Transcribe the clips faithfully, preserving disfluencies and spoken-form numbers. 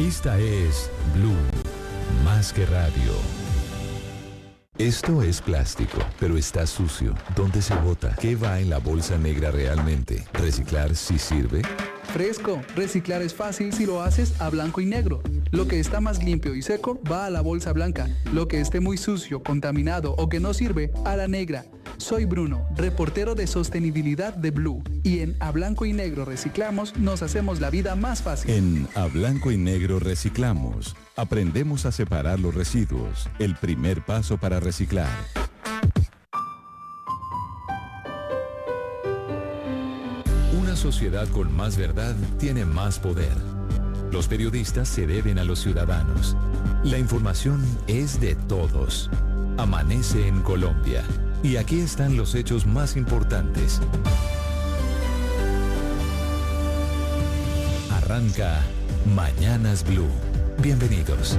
Esta es Blue, más que radio. Esto es plástico, pero está sucio. ¿Dónde se bota? ¿Qué va en la bolsa negra realmente? ¿Reciclar sí sirve? Fresco, reciclar es fácil si lo haces a blanco y negro. Lo que está más limpio y seco va a la bolsa blanca. Lo que esté muy sucio, contaminado o que no sirve, a la negra. Soy Bruno, reportero de sostenibilidad de Blue. Y en A Blanco y Negro Reciclamos nos hacemos la vida más fácil. En A Blanco y Negro Reciclamos, aprendemos a separar los residuos. El primer paso para reciclar. Una sociedad con más verdad tiene más poder. Los periodistas se deben a los ciudadanos. La información es de todos. Amanece en Colombia. Y aquí están los hechos más importantes. Arranca Mañanas Blue. Bienvenidos.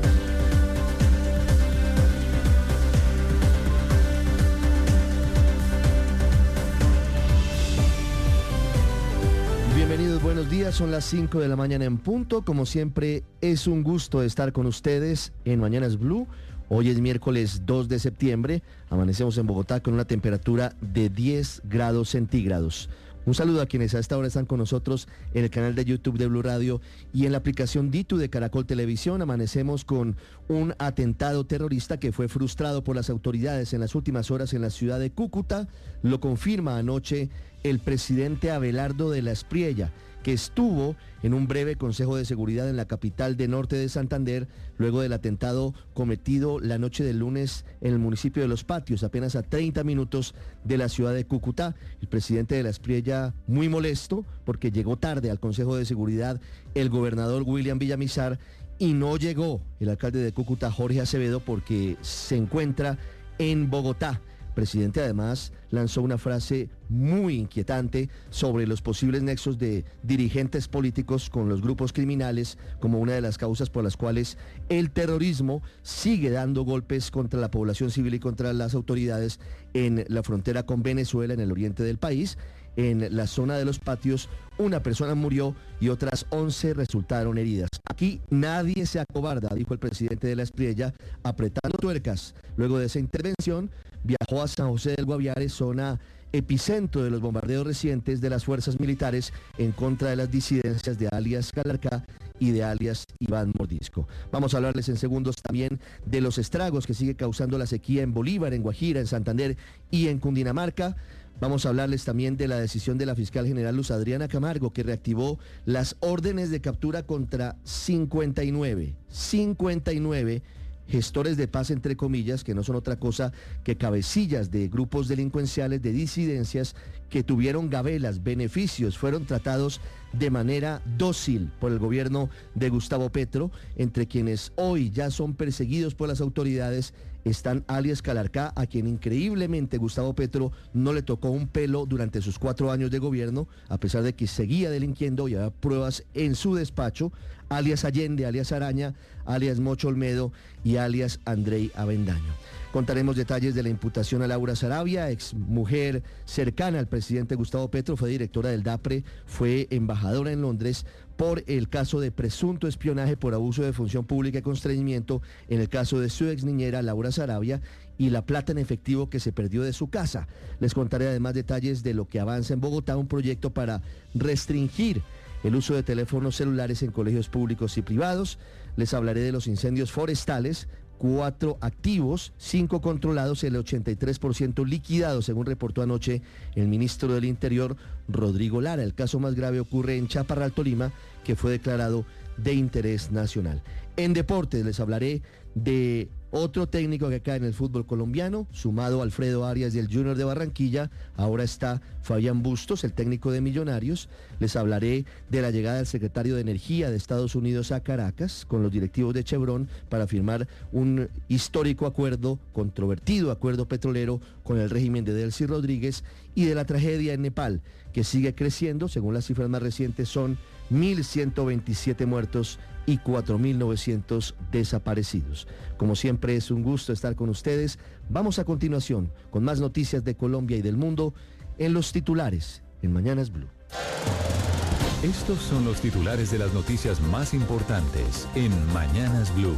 Bienvenidos, buenos días, son las cinco de la mañana en punto. Como siempre, es un gusto estar con ustedes en Mañanas Blue. Hoy es miércoles dos de septiembre, amanecemos en Bogotá con una temperatura de diez grados centígrados. Un saludo a quienes a esta hora están con nosotros en el canal de YouTube de Blue Radio y en la aplicación Ditu de Caracol Televisión. Amanecemos con un atentado terrorista que fue frustrado por las autoridades en las últimas horas en la ciudad de Cúcuta. Lo confirma anoche el presidente Abelardo de la Espriella, que estuvo en un breve consejo de seguridad en la capital de Norte de Santander, luego del atentado cometido la noche del lunes en el municipio de Los Patios, apenas a treinta minutos de la ciudad de Cúcuta. El presidente de la Espriella muy molesto porque llegó tarde al consejo de seguridad el gobernador William Villamizar y no llegó el alcalde de Cúcuta, Jorge Acevedo, porque se encuentra en Bogotá. El presidente además lanzó una frase muy inquietante sobre los posibles nexos de dirigentes políticos con los grupos criminales como una de las causas por las cuales el terrorismo sigue dando golpes contra la población civil y contra las autoridades en la frontera con Venezuela, en el oriente del país. En la zona de Los Patios, una persona murió y otras once resultaron heridas. Aquí nadie se acobarda, dijo el presidente de la Espriella, apretando tuercas. Luego de esa intervención, viajó a San José del Guaviare, zona epicentro de los bombardeos recientes de las fuerzas militares en contra de las disidencias de alias Calarcá y de alias Iván Mordisco. Vamos a hablarles en segundos también de los estragos que sigue causando la sequía en Bolívar, en Guajira, en Santander y en Cundinamarca. Vamos a hablarles también de la decisión de la fiscal general Luz Adriana Camargo, que reactivó las órdenes de captura contra cincuenta y nueve gestores de paz, entre comillas, que no son otra cosa que cabecillas de grupos delincuenciales, de disidencias, que tuvieron gabelas, beneficios, fueron tratados de manera dócil por el gobierno de Gustavo Petro. Entre quienes hoy ya son perseguidos por las autoridades están alias Calarcá, a quien increíblemente Gustavo Petro no le tocó un pelo durante sus cuatro años de gobierno, a pesar de que seguía delinquiendo y había pruebas en su despacho, alias Allende, alias Araña, alias Mocho Olmedo y alias Andrei Avendaño. Contaremos detalles de la imputación a Laura Sarabia, ex mujer cercana al presidente Gustavo Petro, fue directora del DAPRE, fue embajadora en Londres por el caso de presunto espionaje por abuso de función pública y constreñimiento en el caso de su ex niñera Laura Sarabia y la plata en efectivo que se perdió de su casa. Les contaré además detalles de lo que avanza en Bogotá, un proyecto para restringir el uso de teléfonos celulares en colegios públicos y privados. Les hablaré de los incendios forestales, cuatro activos, cinco controlados, el ochenta y tres por ciento liquidados, según reportó anoche el ministro del Interior, Rodrigo Lara. El caso más grave ocurre en Chaparral, Tolima, que fue declarado de interés nacional. En deportes les hablaré de otro técnico que acá en el fútbol colombiano, sumado a Alfredo Arias del Junior de Barranquilla, ahora está Fabián Bustos, el técnico de Millonarios. Les hablaré de la llegada del secretario de Energía de Estados Unidos a Caracas con los directivos de Chevron para firmar un histórico acuerdo, controvertido acuerdo petrolero con el régimen de Delcy Rodríguez, y de la tragedia en Nepal, que sigue creciendo. Según las cifras más recientes, son mil ciento veintisiete muertos y cuatro mil novecientos desaparecidos. Como siempre, es un gusto estar con ustedes. Vamos a continuación con más noticias de Colombia y del mundo en los titulares en Mañanas Blue. Estos son los titulares de las noticias más importantes en Mañanas Blue.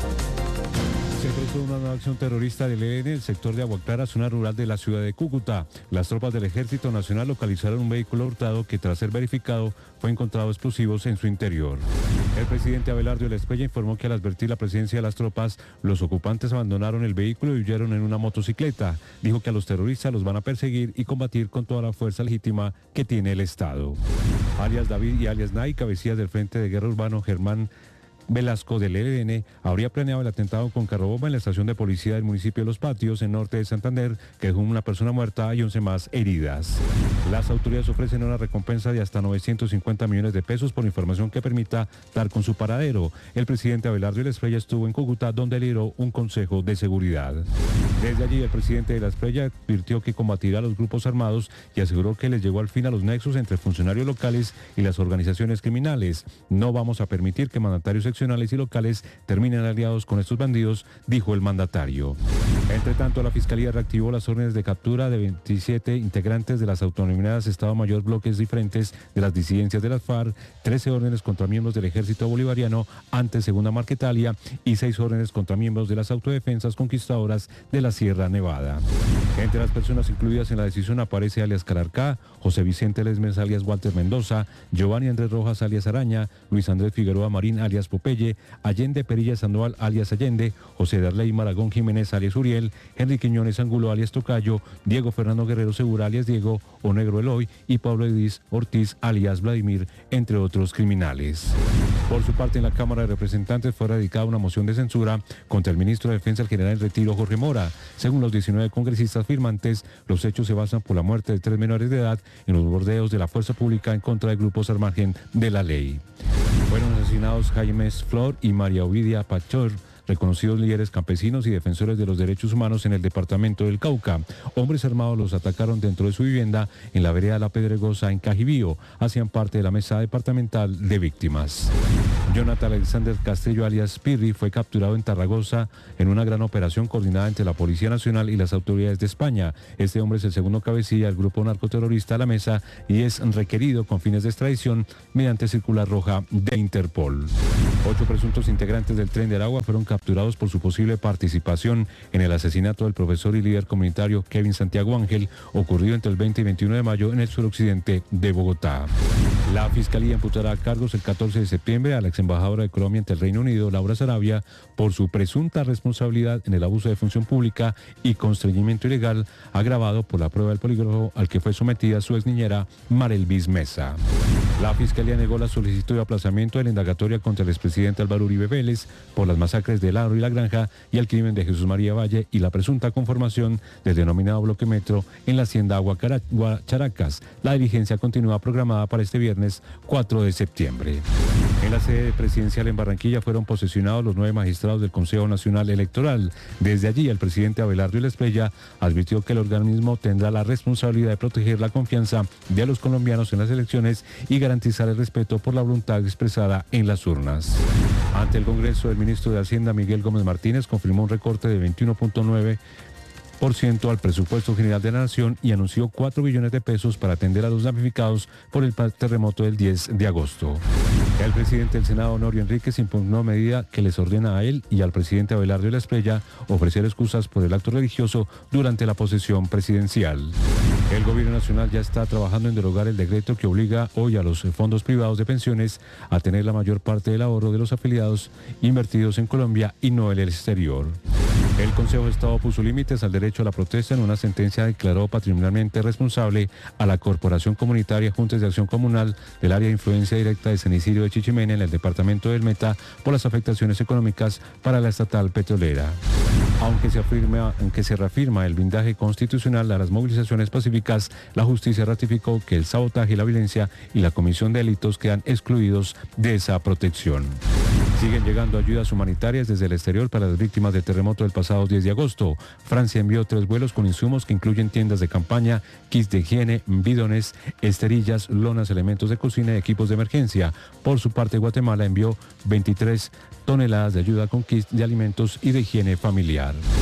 Se produjo una nueva acción terrorista del E L N en el sector de Agua Clara, zona rural de la ciudad de Cúcuta. Las tropas del Ejército Nacional localizaron un vehículo hurtado que, tras ser verificado, fue encontrado explosivos en su interior. El presidente Abelardo Elespeya informó que al advertir la presencia de las tropas, los ocupantes abandonaron el vehículo y huyeron en una motocicleta. Dijo que a los terroristas los van a perseguir y combatir con toda la fuerza legítima que tiene el Estado. Alias David y alias Nay, cabecillas del Frente de Guerra Urbano Germán Velasco del E L N, habría planeado el atentado con carrobomba en la estación de policía del municipio de Los Patios, en norte de Santander, que dejó una persona muerta y once más heridas. Las autoridades ofrecen una recompensa de hasta novecientos cincuenta millones de pesos por información que permita dar con su paradero. El presidente Abelardo Elespeya estuvo en Cúcuta, donde lideró un consejo de seguridad. Desde allí, el presidente de la Esprella advirtió que combatirá a los grupos armados y aseguró que les llegó al fin a los nexos entre funcionarios locales y las organizaciones criminales. No vamos a permitir que mandatarios seccionales y locales terminen aliados con estos bandidos, dijo el mandatario. Entre tanto, la Fiscalía reactivó las órdenes de captura de veintisiete integrantes de las autodenominadas Estado Mayor bloques diferentes de las disidencias de las FARC, trece órdenes contra miembros del Ejército Bolivariano ante Segunda Marquetalia y seis órdenes contra miembros de las autodefensas conquistadoras de la Sierra Nevada. Entre las personas incluidas en la decisión aparece alias Calarcá, José Vicente Lesmes alias Walter Mendoza, Giovanni Andrés Rojas alias Araña, Luis Andrés Figueroa Marín alias Popeye, Allende Perilla Sandoval alias Allende, José Darley Maragón Jiménez alias Uriel, Henry Quiñones Angulo alias Tocayo, Diego Fernando Guerrero Segura alias Diego o Negro Eloy y Pablo Edís Ortiz alias Vladimir, entre otros criminales. Por su parte, en la Cámara de Representantes fue radicada una moción de censura contra el ministro de Defensa del General en Retiro, Jorge Mora. Según los diecinueve congresistas firmantes, los hechos se basan por la muerte de tres menores de edad en los bordeos de la fuerza pública en contra de grupos al margen de la ley. Fueron asesinados Jaime Flor y María Ovidia Pachor, reconocidos líderes campesinos y defensores de los derechos humanos en el departamento del Cauca. Hombres armados los atacaron dentro de su vivienda en la vereda La Pedregosa en Cajibío. Hacían parte de la mesa departamental de víctimas. Jonathan Alexander Castillo alias Pirri fue capturado en Tarragona en una gran operación coordinada entre la Policía Nacional y las autoridades de España. Este hombre es el segundo cabecilla del grupo narcoterrorista La Mesa y es requerido con fines de extradición mediante circular roja de Interpol. Ocho presuntos integrantes del Tren del Agua fueron capturados capturados por su posible participación en el asesinato del profesor y líder comunitario Kevin Santiago Ángel, ocurrido entre el veinte y veintiuno de mayo en el suroccidente de Bogotá. La Fiscalía imputará cargos el catorce de septiembre a la ex embajadora de Colombia ante el Reino Unido, Laura Sarabia, por su presunta responsabilidad en el abuso de función pública y constreñimiento ilegal agravado por la prueba del polígrafo al que fue sometida su exniñera Marelvis Mesa. La Fiscalía negó la solicitud de aplazamiento de la indagatoria contra el expresidente Álvaro Uribe Vélez por las masacres de Aro y La Granja y el crimen de Jesús María Valle y la presunta conformación del denominado bloque metro en la hacienda Agua Characas. La diligencia continúa programada para este viernes cuatro de septiembre. En la sede presidencial en Barranquilla fueron posesionados los nueve magistrados del Consejo Nacional Electoral. Desde allí, el presidente Abelardo Elespeya advirtió que el organismo tendrá la responsabilidad de proteger la confianza de los colombianos en las elecciones y garantizar el respeto por la voluntad expresada en las urnas. Ante el Congreso, el ministro de Hacienda, Miguel Gómez Martínez, confirmó un recorte de veintiuno punto nueve por ciento al presupuesto general de la Nación y anunció cuatro billones de pesos para atender a los damnificados por el terremoto del diez de agosto. El presidente del Senado, Honorio Enríquez, impugnó medida que les ordena a él y al presidente Abelardo Elespeya ofrecer excusas por el acto religioso durante la posesión presidencial. El gobierno nacional ya está trabajando en derogar el decreto que obliga hoy a los fondos privados de pensiones a tener la mayor parte del ahorro de los afiliados invertidos en Colombia y no en el exterior. El Consejo de Estado puso límites al derecho a la protesta en una sentencia. Declaró patrimonialmente responsable a la Corporación Comunitaria Juntas de Acción Comunal del área de influencia directa de San Isidro de Chichimene en el departamento del Meta por las afectaciones económicas para la estatal petrolera. Aunque se, afirma, aunque se reafirma el blindaje constitucional a las movilizaciones pacíficas, la justicia ratificó que el sabotaje, la violencia y la comisión de delitos quedan excluidos de esa protección. Siguen llegando ayudas humanitarias desde el exterior para las víctimas del terremoto del pasado diez de agosto. Francia envió tres vuelos con insumos que incluyen tiendas de campaña, kits de higiene, bidones, esterillas, lonas, elementos de cocina y equipos de emergencia. Por su parte, Guatemala envió veintitrés toneladas de ayuda con kits de alimentos y de higiene familiar.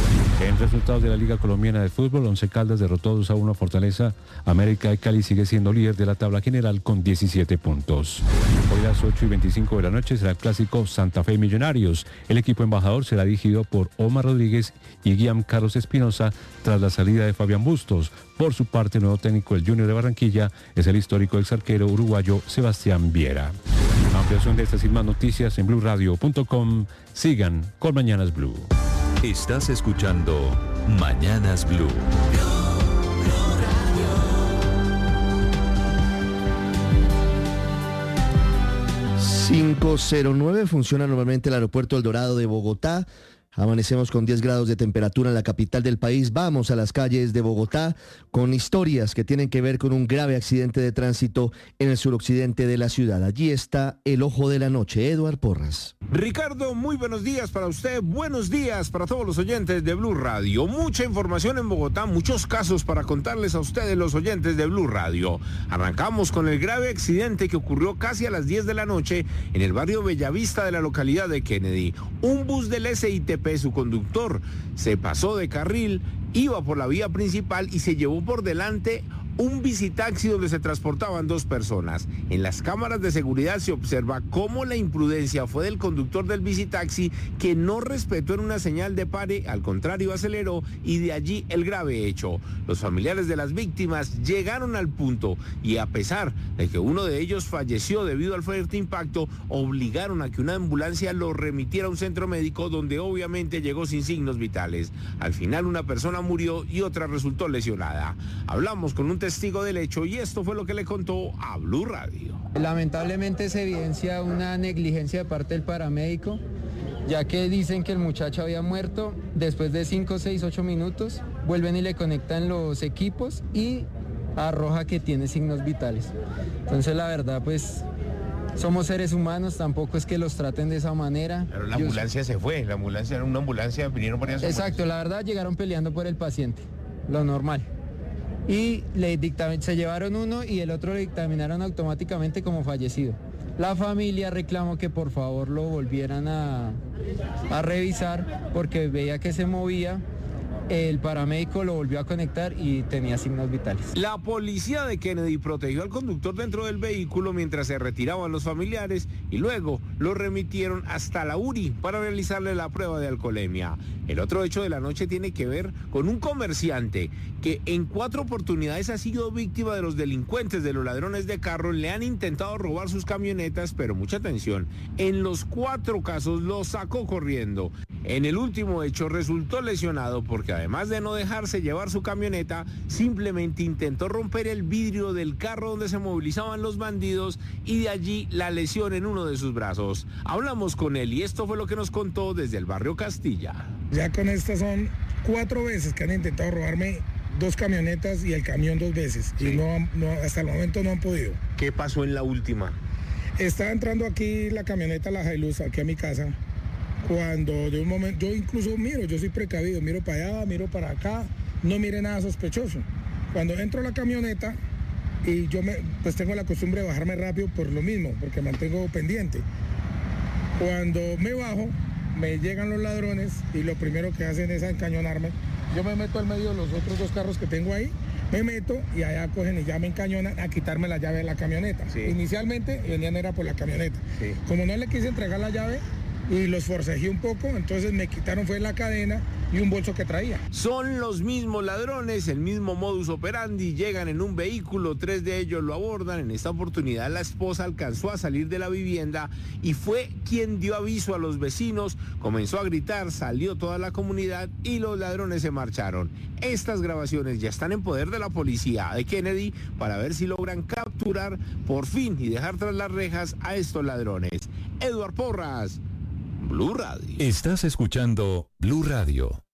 En resultados de la Liga Colombiana de Fútbol, Once Caldas derrotó dos a uno a Fortaleza. América de Cali sigue siendo líder de la tabla general con diecisiete puntos. Hoy a las ocho y veinticinco de la noche será el clásico Santa Fe Millonarios. El equipo embajador será dirigido por Omar Rodríguez y Guillaume Carlos Espinosa tras la salida de Fabián Bustos. Por su parte, el nuevo técnico del Junior de Barranquilla es el histórico exarquero uruguayo Sebastián Viera. Ampliación de estas y más noticias en blue radio punto com. Sigan con Mañanas Blue. Estás escuchando Mañanas Blue. cinco cero nueve funciona normalmente el aeropuerto El Dorado de Bogotá. Amanecemos con diez grados de temperatura en la capital del país. Vamos a las calles de Bogotá con historias que tienen que ver con un grave accidente de tránsito en el suroccidente de la ciudad. Allí está el ojo de la noche, Eduard Porras. Ricardo, muy buenos días para usted, buenos días para todos los oyentes de Blue Radio. Mucha información en Bogotá, muchos casos para contarles a ustedes los oyentes de Blue Radio. Arrancamos con el grave accidente que ocurrió casi a las diez de la noche en el barrio Bellavista de la localidad de Kennedy. Un bus del S I T P, su conductor, se pasó de carril, iba por la vía principal y se llevó por delante un bicitaxi donde se transportaban dos personas. En las cámaras de seguridad se observa cómo la imprudencia fue del conductor del bicitaxi, que no respetó en una señal de pare, al contrario aceleró, y de allí el grave hecho. Los familiares de las víctimas llegaron al punto y, a pesar de que uno de ellos falleció debido al fuerte impacto, obligaron a que una ambulancia lo remitiera a un centro médico donde obviamente llegó sin signos vitales. Al final una persona murió y otra resultó lesionada. Hablamos con un testigo del hecho y esto fue lo que le contó a Blue Radio. Lamentablemente se evidencia una negligencia de parte del paramédico, ya que dicen que el muchacho había muerto. Después de cinco, seis, ocho minutos vuelven y le conectan los equipos y arroja que tiene signos vitales. Entonces la verdad, pues somos seres humanos, tampoco es que los traten de esa manera. Pero la ambulancia Yo... se fue, la ambulancia era una ambulancia, vinieron varias ambulancias. Exacto, la verdad llegaron peleando por el paciente, lo normal. Y le dictamin- se llevaron uno y el otro le dictaminaron automáticamente como fallecido. La familia reclamó que por favor lo volvieran a, a revisar porque veía que se movía. El paramédico lo volvió a conectar y tenía signos vitales. La policía de Kennedy protegió al conductor dentro del vehículo mientras se retiraban los familiares y luego lo remitieron hasta la U R I para realizarle la prueba de alcoholemia. El otro hecho de la noche tiene que ver con un comerciante que en cuatro oportunidades ha sido víctima de los delincuentes, de los ladrones de carros. Le han intentado robar sus camionetas, pero mucha atención, en los cuatro casos lo sacó corriendo. En el último hecho resultó lesionado porque además de no dejarse llevar su camioneta, simplemente intentó romper el vidrio del carro donde se movilizaban los bandidos y de allí la lesión en uno de sus brazos. Hablamos con él y esto fue lo que nos contó desde el barrio Castilla. Ya con estas son cuatro veces que han intentado robarme dos camionetas y el camión dos veces. Sí. Y no, no, hasta el momento no han podido. ¿Qué pasó en la última? Estaba entrando aquí la camioneta, la Hilux, aquí a mi casa. Cuando de un momento, yo incluso miro, yo soy precavido, miro para allá, miro para acá, no mire nada sospechoso. Cuando entro a la camioneta y yo me, pues tengo la costumbre de bajarme rápido por lo mismo, porque mantengo pendiente. Cuando me bajo, me llegan los ladrones y lo primero que hacen es encañonarme. Yo me meto al medio de los otros dos carros que tengo ahí, me meto y allá cogen y ya me encañonan a quitarme la llave de la camioneta. Sí. Inicialmente venían era por la camioneta. Sí. Como no le quise entregar la llave, y los forcejeé un poco, entonces me quitaron fue la cadena y un bolso que traía. Son los mismos ladrones, el mismo modus operandi, llegan en un vehículo, tres de ellos lo abordan. En esta oportunidad la esposa alcanzó a salir de la vivienda y fue quien dio aviso a los vecinos, comenzó a gritar, salió toda la comunidad y los ladrones se marcharon. Estas grabaciones ya están en poder de la policía de Kennedy para ver si logran capturar por fin y dejar tras las rejas a estos ladrones. Eduard Porras, Blue Radio. Estás escuchando Blue Radio.